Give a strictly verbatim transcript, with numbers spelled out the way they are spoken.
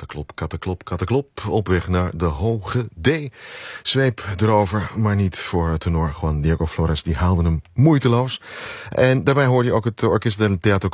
kattenklop, kattenklop, kattenklop. Op weg naar de hoge D. Zweep erover, maar niet voor tenor Juan Diego Flores. Die haalde hem moeiteloos. En daarbij hoorde je ook het Orquesta del Teatro